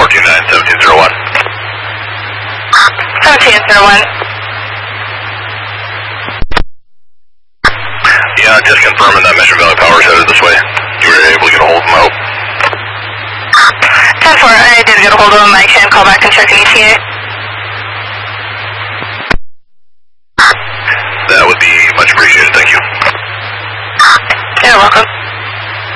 429-1701. 1701. Yeah, just confirming that Mission Valley Power is headed this way. You were able to get a hold of them, I hope. 10-4, I did get a hold of them. I can call back and check an ETA.